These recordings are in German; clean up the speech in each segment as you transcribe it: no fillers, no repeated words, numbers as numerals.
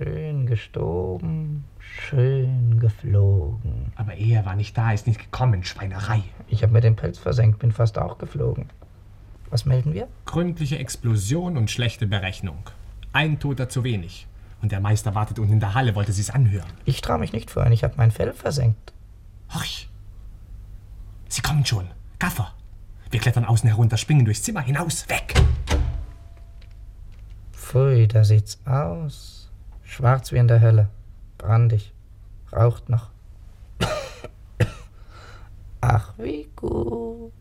Schön gestoben, schön geflogen. Aber er war nicht da, ist nicht gekommen, Schweinerei. Ich habe mir den Pelz versenkt, bin fast auch geflogen. Was melden wir? Gründliche Explosion und schlechte Berechnung. Ein Toter zu wenig. Und der Meister wartet unten in der Halle, wollte sie's anhören. Ich traue mich nicht vorhin, ich habe mein Fell versenkt. Horch! Sie kommen schon. Gaffer! Wir klettern außen herunter, springen durchs Zimmer, hinaus, weg! Pfui, da sieht's aus. Schwarz wie in der Hölle. Brandig. Raucht noch. Ach, wie gut.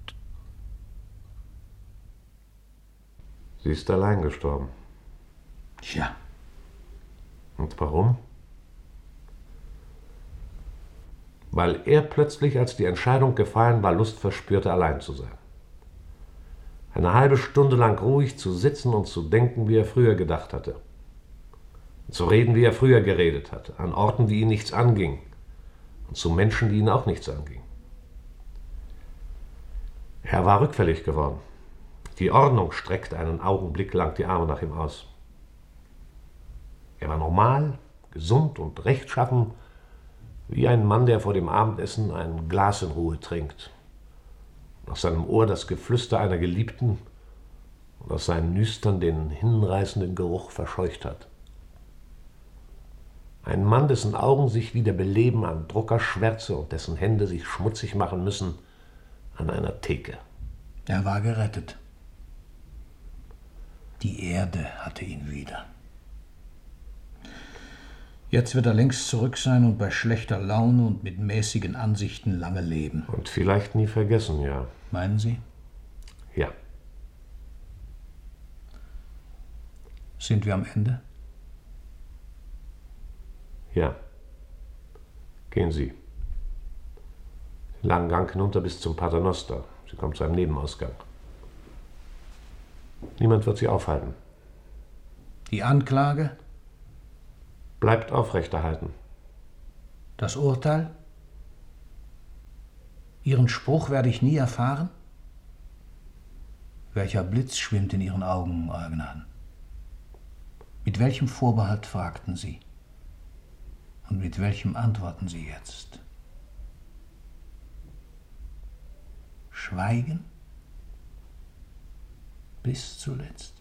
Sie ist allein gestorben. Tja. Und warum? Weil er plötzlich, als die Entscheidung gefallen war, Lust verspürte, allein zu sein. Eine halbe Stunde lang ruhig zu sitzen und zu denken, wie er früher gedacht hatte. Und zu reden, wie er früher geredet hatte, an Orten, die ihn nichts angingen. Und zu Menschen, die ihn auch nichts angingen. Er war rückfällig geworden. Die Ordnung streckte einen Augenblick lang die Arme nach ihm aus. Er war normal, gesund und rechtschaffen, wie ein Mann, der vor dem Abendessen ein Glas in Ruhe trinkt. Aus seinem Ohr das Geflüster einer Geliebten und aus seinen Nüstern den hinreißenden Geruch verscheucht hat. Ein Mann, dessen Augen sich wieder beleben an Druckerschwärze und dessen Hände sich schmutzig machen müssen an einer Theke. Er war gerettet. Die Erde hatte ihn wieder. Jetzt wird er längst zurück sein und bei schlechter Laune und mit mäßigen Ansichten lange leben. Und vielleicht nie vergessen, ja. Meinen Sie? Ja. Sind wir am Ende? Ja. Gehen Sie. Den langen Gang hinunter bis zum Paternoster. Sie kommt zu einem Nebenausgang. Niemand wird Sie aufhalten. Die Anklage? Bleibt aufrechterhalten. Das Urteil? Ihren Spruch werde ich nie erfahren? Welcher Blitz schwimmt in Ihren Augen, Euer Gnaden? Mit welchem Vorbehalt fragten Sie? Und mit welchem antworten Sie jetzt? Schweigen? Bis zuletzt?